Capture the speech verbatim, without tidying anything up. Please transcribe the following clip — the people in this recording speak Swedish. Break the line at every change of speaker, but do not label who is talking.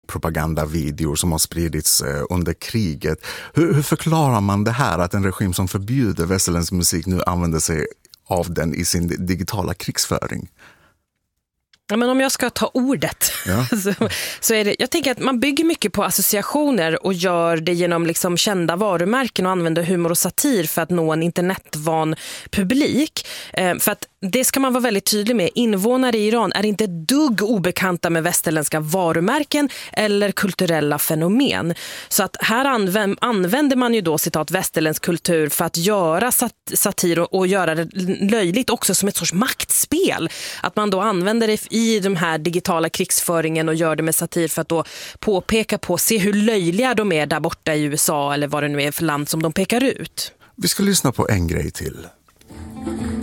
propagandavideor som har spridits under kriget. Hur, hur förklarar man det här att en regim som förbjuder västerländsk musik nu använder sig av den i sin digitala krigsföring?
Ja, men om jag ska ta ordet
ja.
så, så är det, jag tänker att man bygger mycket på associationer och gör det genom liksom kända varumärken och använder humor och satir för att nå en internetvan publik. Eh, för att det ska man vara väldigt tydlig med. Invånare i Iran är inte dugg obekanta med västerländska varumärken eller kulturella fenomen. Så att här använder, använder man ju då citat västerländsk kultur för att göra sat, satir och, och göra det löjligt också som ett sorts maktspel. Att man då använder det i de här digitala krigsföringen och gör det med satir för att då påpeka på, se hur löjliga de är där borta i U S A eller vad det nu är för land som de pekar ut.
Vi ska lyssna på en grej till.